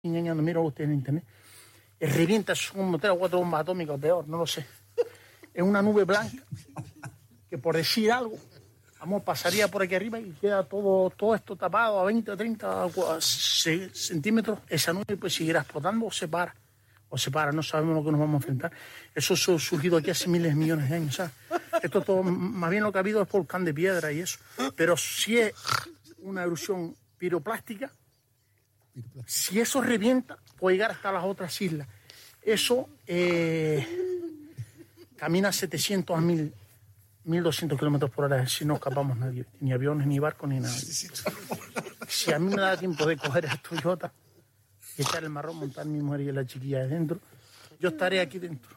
engañando, mira usted en internet, revienta, son como 3 o 4 bombas atómicas, peor, no lo sé. Es una nube blanca que, por decir algo, vamos, pasaría por aquí arriba y queda todo esto tapado a 20 o 30 centímetros. Esa nube pues seguirá explotando o se para. No sabemos lo que nos vamos a enfrentar. Eso ha surgido aquí hace miles de millones de años, ¿sabes? Esto todo, más bien lo que ha habido es volcán de piedra y eso. Pero si es una erupción piroplástica, si eso revienta, puede llegar hasta las otras islas. Eso camina 700 a 1200 kilómetros por hora, si no escapamos nadie, ni aviones, ni barcos, ni nada. Si a mí me da tiempo de coger el Toyota y echar el marrón, montar mi mujer y la chiquilla de dentro, yo estaré aquí dentro.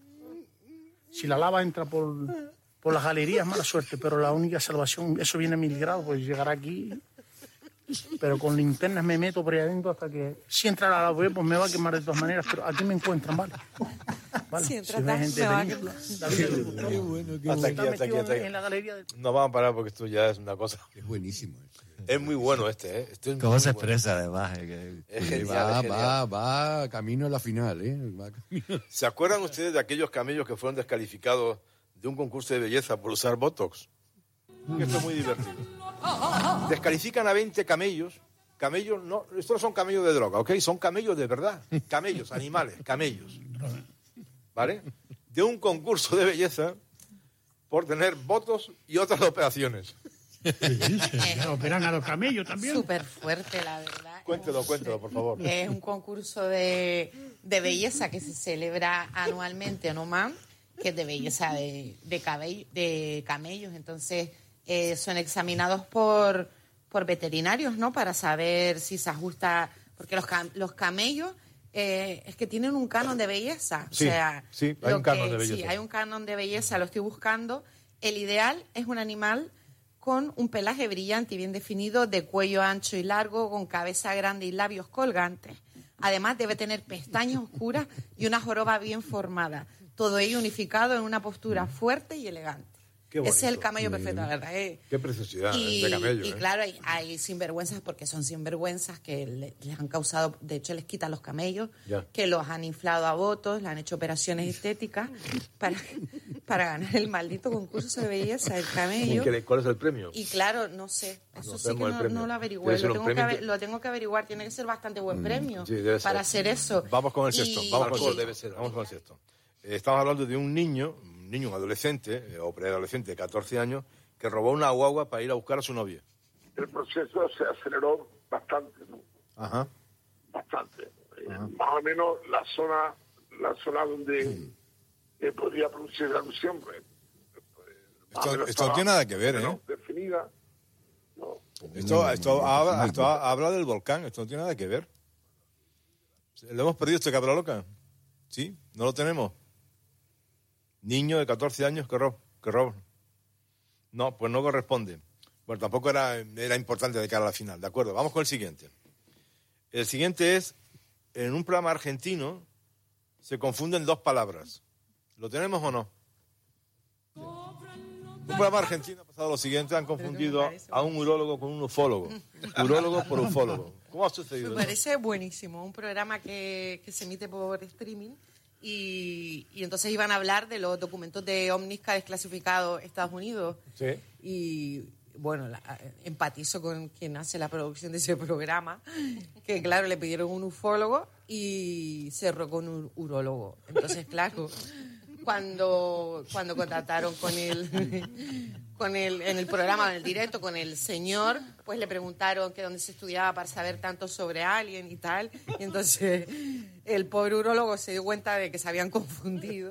Si la lava entra por las galerías, mala suerte, pero la única salvación, eso viene a 1000 grados, pues llegará aquí. Pero con linternas me meto por ahí adentro hasta que, si entra la lava, pues me va a quemar de todas maneras, pero aquí me encuentran, ¿vale? ¿Vale? Si entra, si ve gente de película, Qué bueno. Hasta aquí. En la galería del... No vamos a parar porque esto ya es una cosa. Es buenísimo. Es muy bueno este, ¿eh? Este es ¿Cómo muy se bueno. expresa además? Es genial, Va camino a la final, ¿Se acuerdan ustedes de aquellos camellos que fueron descalificados de un concurso de belleza por usar Botox? Que esto es muy divertido. Descalifican a 20 camellos. Camellos, no, estos no son camellos de droga, ¿ok? Son camellos de verdad. Camellos, animales, camellos. ¿Vale? De un concurso de belleza por tener Botox y otras operaciones. Operan a los camellos también. Súper fuerte, la verdad. Cuéntelo, por favor. Es un concurso de belleza que se celebra anualmente en Oman, que es de belleza de camellos. Entonces, son examinados por veterinarios, ¿no? Para saber si se ajusta, porque los camellos es que tienen un canon de belleza. Sí, o sea, sí, hay un canon de belleza. Sí, hay un canon de belleza, lo estoy buscando. El ideal es un animal con un pelaje brillante y bien definido, de cuello ancho y largo, con cabeza grande y labios colgantes. Además, debe tener pestañas oscuras y una joroba bien formada. Todo ello unificado en una postura fuerte y elegante. Ese es el camello perfecto, la verdad. Qué preciosidad de camello. Y claro, hay sinvergüenzas, porque son sinvergüenzas que les han causado, de hecho les quitan los camellos, que los han inflado a votos, le han hecho operaciones estéticas para ganar el maldito concurso de belleza, el camello. ¿Cuál es el premio? Y claro, no sé, eso No sí que no lo averigüé, lo tengo que averiguar, tiene que ser bastante buen premio para hacer eso. Vamos con el sexto, vamos con el sexto. Estamos hablando de un niño, un adolescente o preadolescente de 14 años que robó una guagua para ir a buscar a su novia. El proceso se aceleró bastante, ¿no? Ajá. Bastante. Más o menos la zona donde podría producir la erupción. Esto no tiene nada que ver, ¿eh? Definida. No. Esto habla del volcán, esto no tiene nada que ver. ¿Le hemos perdido este cabra loca? ¿Sí? ¿No lo tenemos? Niño de 14 años que roba. No, pues no corresponde. Bueno, tampoco era importante de cara a la final, ¿de acuerdo? Vamos con el siguiente. El siguiente es, en un programa argentino se confunden 2 palabras. ¿Lo tenemos o no? Sí. Un programa argentino ha pasado lo siguiente, han confundido a un urólogo con un ufólogo. Urólogo por ufólogo. ¿Cómo ha sucedido eso? Me parece buenísimo, un programa que se emite por streaming. Y entonces iban a hablar de los documentos de ovnis que ha desclasificado Estados Unidos. Sí. Y bueno, empatizo con quien hace la producción de ese programa, que claro, le pidieron un ufólogo y cerró con un urólogo. Entonces, claro, cuando contactaron en el programa, en el directo, con el señor, pues le preguntaron que dónde se estudiaba para saber tanto sobre Alien y tal. Y entonces el pobre urólogo se dio cuenta de que se habían confundido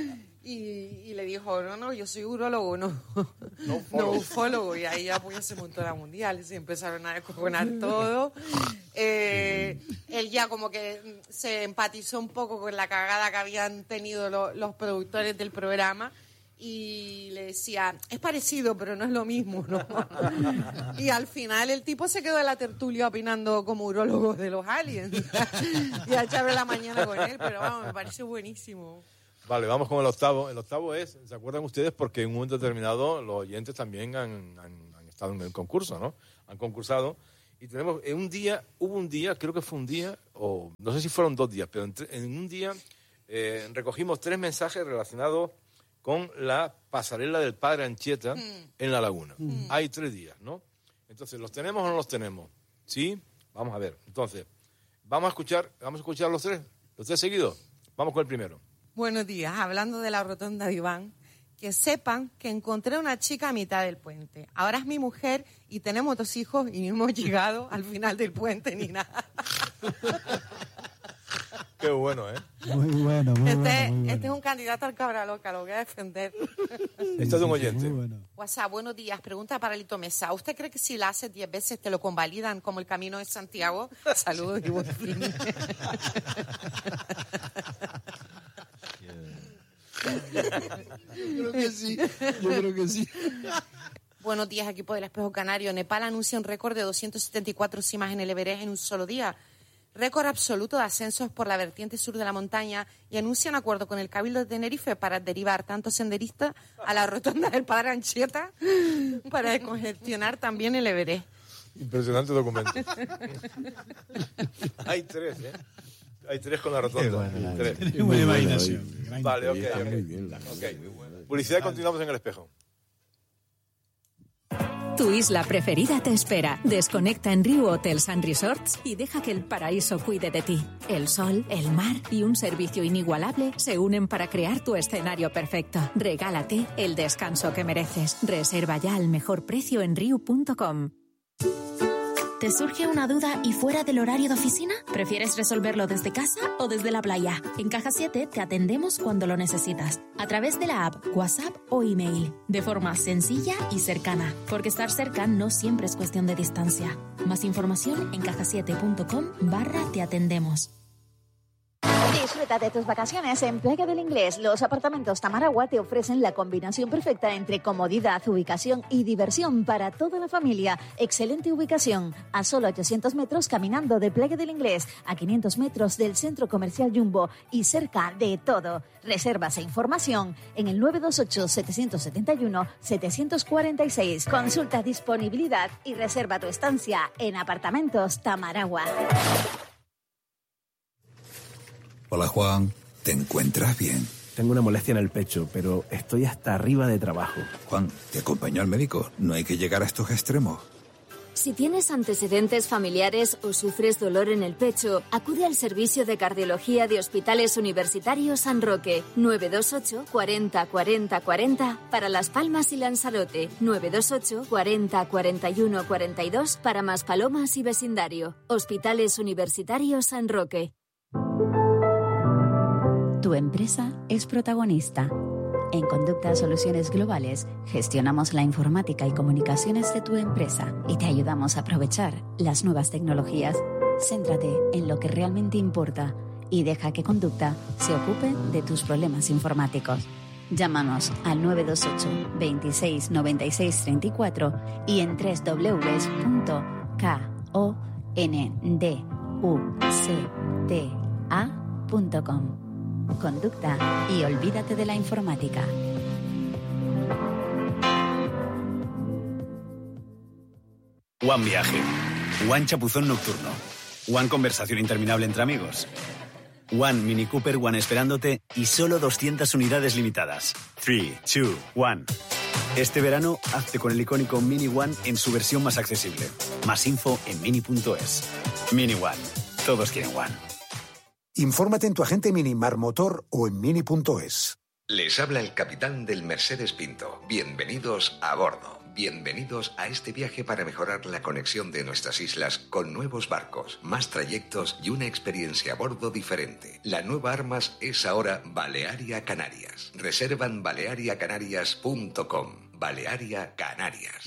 y le dijo, no, yo soy urólogo, no ufólogo. Y ahí ya pues se montó la mundial y se empezaron a descojonar todo. Él ya como que se empatizó un poco con la cagada que habían tenido los productores del programa. Y le decía, es parecido, pero no es lo mismo, ¿no? Y al final el tipo se quedó en la tertulia opinando como urólogo de los aliens. Y a echarle la mañana con él, pero vamos, me parece buenísimo. Vale, vamos con el octavo. El octavo es, ¿se acuerdan ustedes? Porque en un momento determinado los oyentes también han estado en el concurso, ¿no? Han concursado Y tenemos hubo un día, creo que fue un día, o no sé si fueron 2 días, pero en un día recogimos 3 mensajes relacionados con la pasarela del Padre Anchieta en la laguna. Hay 3 días, ¿no? Entonces, ¿los tenemos o no los tenemos? ¿Sí? Vamos a ver. Entonces, vamos a escuchar los 3 seguidos. Vamos con el primero. Buenos días. Hablando de la rotonda de Iván, que sepan que encontré una chica a mitad del puente. Ahora es mi mujer y tenemos 2 hijos y no hemos llegado al final del puente ni nada. Qué bueno, ¿eh? Muy bueno, muy bueno. Este es un candidato al cabra loca, lo voy a defender. Esto es un oyente. Muy bueno. WhatsApp, buenos días. Pregunta para Lito Mesa. ¿Usted cree que si la haces 10 veces te lo convalidan como el Camino de Santiago? Saludos y buen fin. Yo creo que sí. Buenos días, equipo del Espejo Canario. Nepal anuncia un récord de 274 cimas en el Everest en un solo día. Récord absoluto de ascensos por la vertiente sur de la montaña y anuncia un acuerdo con el Cabildo de Tenerife para derivar tanto senderistas a la rotonda del Padre Anchieta para descongestionar también el Everest. Impresionante documento. Hay 3, ¿eh? Hay 3 con la rotonda. 3. Qué buena imaginación. Vale, ok. Muy bien. Publicidad, continuamos en el espejo. Tu isla preferida te espera. Desconecta en Riu Hotels and Resorts y deja que el paraíso cuide de ti. El sol, el mar y un servicio inigualable se unen para crear tu escenario perfecto. Regálate el descanso que mereces. Reserva ya al mejor precio en riu.com. ¿Te surge una duda y fuera del horario de oficina? ¿Prefieres resolverlo desde casa o desde la playa? En Caja 7 te atendemos cuando lo necesitas, a través de la app, WhatsApp o email, de forma sencilla y cercana, porque estar cerca no siempre es cuestión de distancia. Más información en cajasiete.com/te atendemos. Disfruta de tus vacaciones en Playa del Inglés. Los apartamentos Tamaragua te ofrecen la combinación perfecta entre comodidad, ubicación y diversión para toda la familia. Excelente ubicación, a solo 800 metros caminando de Playa del Inglés, a 500 metros del Centro Comercial Jumbo y cerca de todo. Reservas e información en el 928-771-746. Consulta disponibilidad y reserva tu estancia en Apartamentos Tamaragua. Hola Juan, ¿te encuentras bien? Tengo una molestia en el pecho, pero estoy hasta arriba de trabajo. Juan, ¿te acompaño al médico? No hay que llegar a estos extremos. Si tienes antecedentes familiares o sufres dolor en el pecho, acude al servicio de cardiología de Hospitales Universitarios San Roque. 928 40 40 40 para Las Palmas y Lanzarote. 928 40 41 42 para Maspalomas y vecindario. Hospitales Universitarios San Roque. Tu empresa es protagonista. En Conducta Soluciones Globales gestionamos la informática y comunicaciones de tu empresa y te ayudamos a aprovechar las nuevas tecnologías. Céntrate en lo que realmente importa y deja que Conducta se ocupe de tus problemas informáticos. Llámanos al 928 26 96 34 y en www.konducta.com. Conducta y olvídate de la informática. One Viaje, One Chapuzón Nocturno, One Conversación Interminable entre amigos, One Mini Cooper One esperándote y solo 200 unidades limitadas. 3, 2, 1. Este verano, hazte con el icónico Mini One en su versión más accesible. Más info en mini.es. Mini One. Todos quieren One. Infórmate en tu agente Minimar Motor o en mini.es. Les habla el capitán del Mercedes Pinto. Bienvenidos a bordo. Bienvenidos a este viaje para mejorar la conexión de nuestras islas con nuevos barcos, más trayectos y una experiencia a bordo diferente. La nueva Armas es ahora Balearia Canarias. Reservan baleariacanarias.com. Balearia Canarias.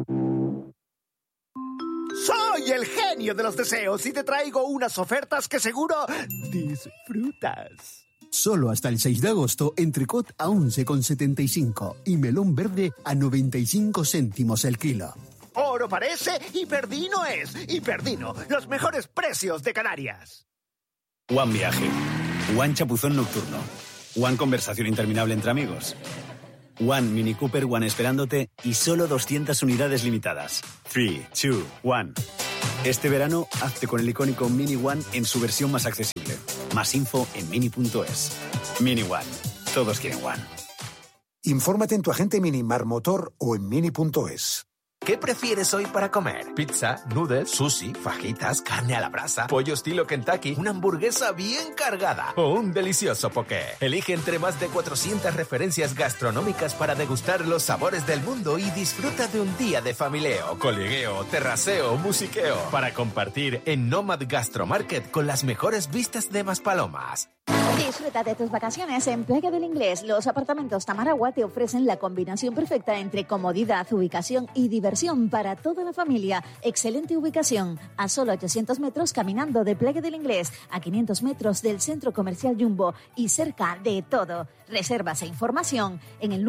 Soy el genio de los deseos y te traigo unas ofertas que seguro disfrutas. Solo hasta el 6 de agosto, entrecot a 11,75 y melón verde a 95 céntimos el kilo. Oro parece y Perdino es. Y Perdino, los mejores precios de Canarias. One Viaje, One Chapuzón Nocturno, One Conversación Interminable entre amigos, One Mini Cooper One esperándote y solo 200 unidades limitadas. 3, 2, 1. Este verano, hazte con el icónico Mini One en su versión más accesible. Más info en mini.es. Mini One. Todos quieren One. Infórmate en tu agente Minimar Motor o en mini.es. ¿Qué prefieres hoy para comer? ¿Pizza, noodles, sushi, fajitas, carne a la brasa, pollo estilo Kentucky, una hamburguesa bien cargada o un delicioso poké? Elige entre más de 400 referencias gastronómicas para degustar los sabores del mundo y disfruta de un día de familieo, colegueo, terraceo, musiqueo para compartir en Nomad Gastromarket con las mejores vistas de Maspalomas. Disfruta de tus vacaciones en Playa del Inglés. Los apartamentos Tamaragua te ofrecen la combinación perfecta entre comodidad, ubicación y diversión para toda la familia. Excelente ubicación, a solo 800 metros caminando de Playa del Inglés, a 500 metros del Centro Comercial Jumbo y cerca de todo. Reservas e información en el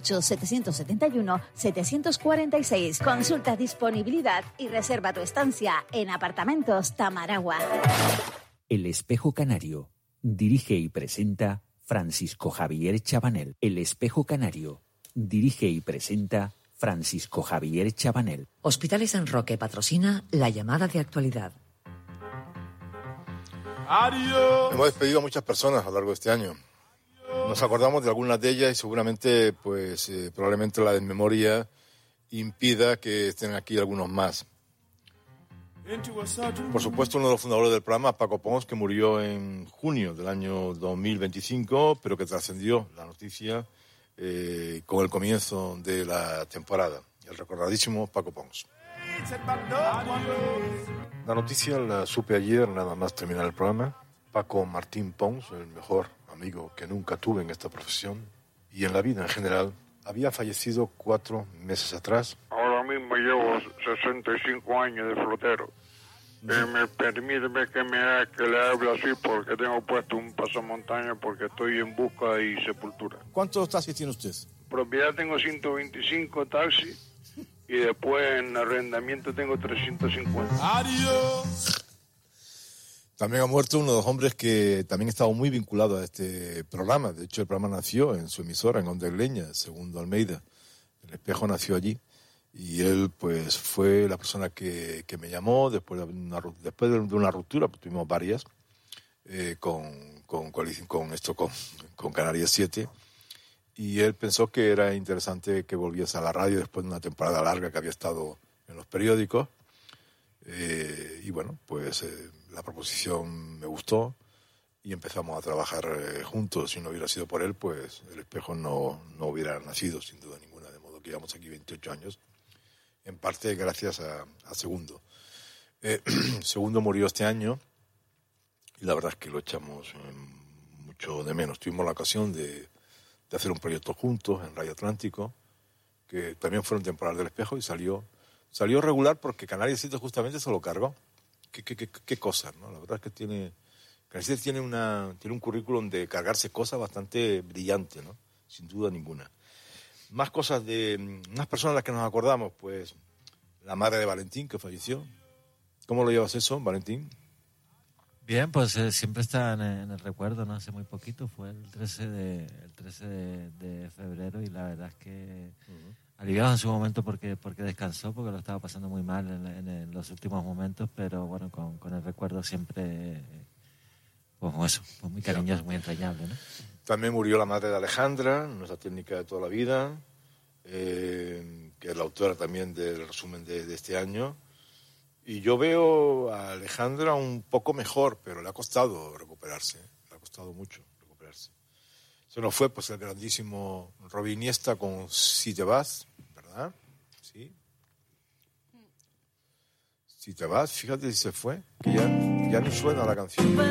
928-771-746. Consulta disponibilidad y reserva tu estancia en Apartamentos Tamaragua. El Espejo Canario. Dirige y presenta Francisco Javier Chabanel. El Espejo Canario. Dirige y presenta Francisco Javier Chabanel. Hospitales San Roque patrocina la llamada de actualidad. Hemos despedido a muchas personas a lo largo de este año. Nos acordamos de algunas de ellas y seguramente, probablemente la desmemoria impida que estén aquí algunos más. Por supuesto, uno de los fundadores del programa, Paco Pons, que murió en junio del año 2025, pero que trascendió la noticia con el comienzo de la temporada. El recordadísimo Paco Pons. La noticia la supe ayer, nada más terminar el programa. Paco Martín Pons, el mejor amigo que nunca tuve en esta profesión y en la vida en general, había fallecido 4 meses atrás. Ahora mismo llevo 65 años de flotero. Permíteme que le hable así porque tengo puesto un pasamontaña porque estoy en busca y sepultura. ¿Cuántos taxis tiene usted? Propiedad tengo 125 taxis y después en arrendamiento tengo 350. ¡Adiós! También ha muerto uno de los hombres que también estaba muy vinculado a este programa. De hecho, el programa nació en su emisora, en Onda Leña, Segundo Almeida. El Espejo nació allí. Y él, pues, fue la persona que me llamó después de una ruptura, pues, tuvimos varias, con Canarias 7. Y él pensó que era interesante que volviese a la radio después de una temporada larga que había estado en los periódicos. Y bueno, pues la proposición me gustó y empezamos a trabajar juntos. Si no hubiera sido por él, pues el Espejo no hubiera nacido, sin duda ninguna. De modo que llevamos aquí 28 años. En parte gracias a Segundo. Segundo murió este año y la verdad es que lo echamos mucho de menos. Tuvimos la ocasión de hacer un proyecto juntos en Radio Atlántico, que también fue un temporal del Espejo y salió regular porque Canarias 7 justamente se lo cargó. Qué cosas, ¿no? La verdad es que Canarias 7 tiene un currículum de cargarse cosas bastante brillante, ¿no? Sin duda ninguna. Más cosas de unas personas a las que nos acordamos, pues la madre de Valentín, que falleció. ¿Cómo lo llevas eso, Valentín? Bien, pues siempre está en el recuerdo, ¿no? Hace muy poquito, fue el 13 de febrero y la verdad es que aliviado en su momento porque descansó, porque lo estaba pasando muy mal en los últimos momentos, pero bueno, con el recuerdo siempre, pues eso, pues muy cariñoso, muy entrañable, ¿no? También murió la madre de Alejandra, nuestra técnica de toda la vida, que es la autora también del resumen de este año. Y yo veo a Alejandra un poco mejor, pero le ha costado recuperarse, le ha costado mucho recuperarse. Se nos fue pues el grandísimo Robin Iniesta con Si te vas, ¿verdad? Sí. Si te vas, fíjate si se fue, que ya ni suena la canción.